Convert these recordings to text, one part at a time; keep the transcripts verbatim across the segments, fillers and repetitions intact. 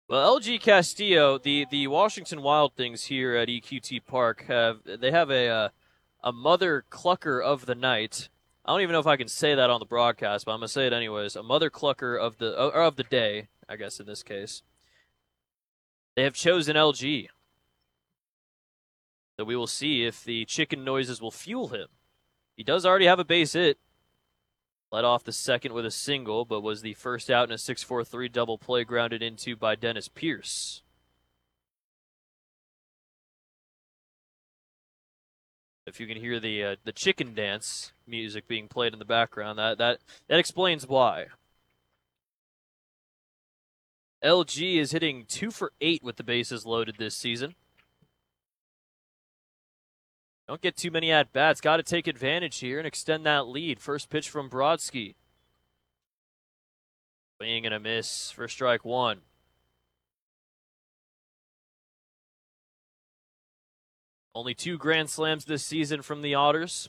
Well, L G Castillo, the, the Washington Wild Things here at E Q T Park have they have a uh, a mother clucker of the night. I don't even know if I can say that on the broadcast, but I'm gonna say it anyways. A mother clucker of the or of the day, I guess in this case. They have chosen L G. So we will see if the chicken noises will fuel him. He does already have a base hit. Led off the second with a single, but was the first out in a six four three double play grounded into by Dennis Pierce. If you can hear the uh, the chicken dance music being played in the background, that, that, that explains why. L G is hitting two for eight with the bases loaded this season. Don't get too many at-bats. Got to take advantage here and extend that lead. First pitch from Brodsky. Swing and a miss for strike one. Only two grand slams this season from the Otters.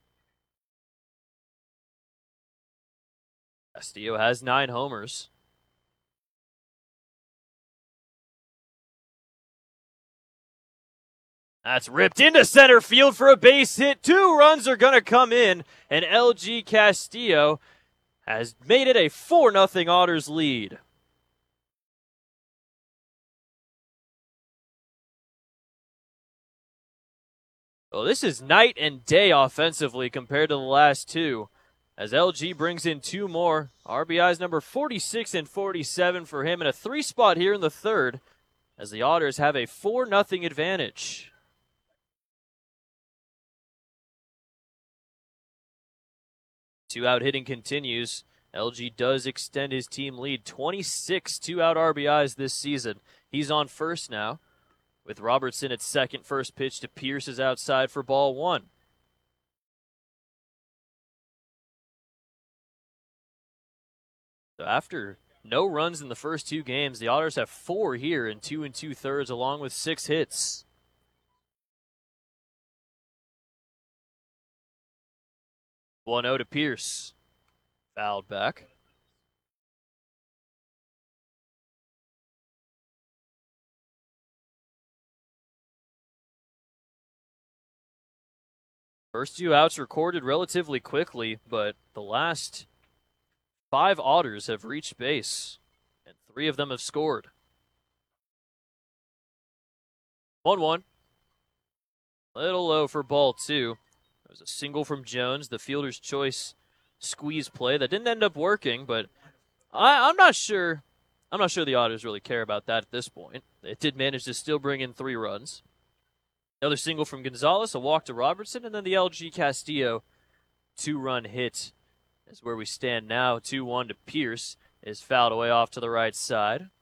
Castillo has nine homers. That's ripped into center field for a base hit. Two runs are going to come in, and L G Castillo has made it a four nothing Otters lead. Well, this is night and day offensively compared to the last two, as L G brings in two more. R B Is number forty-six and forty-seven for him, and a three spot here in the third, as the Otters have a four nothing advantage. Two-out hitting continues. L G does extend his team lead. twenty-six two-out R B Is this season. He's on first now, with Robertson at second. First pitch to Pierce is outside for ball one. So after no runs in the first two games, the Otters have four here in two and two-thirds, along with six hits. one oh to Pierce. Fouled back. First two outs recorded relatively quickly, but the last five Otters have reached base, and three of them have scored. one one. Little low for ball two. There was a single from Jones, the fielder's choice squeeze play that didn't end up working, but I, I'm not sure. I'm not sure the Otters really care about that at this point. They did manage to still bring in three runs. Another single from Gonzalez, a walk to Robertson, and then the L G Castillo two-run hit is where we stand now. two one to Pierce is fouled away off to the right side.